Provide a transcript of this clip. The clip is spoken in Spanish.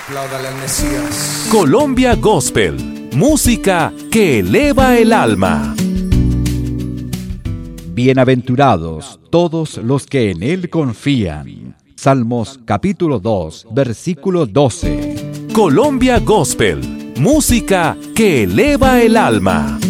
Apláudale al Mesías. Colombia Gospel, música que eleva el alma. Bienaventurados todos los que en Él confían. Salmos capítulo 2, versículo 12. Colombia Gospel, música que eleva el alma.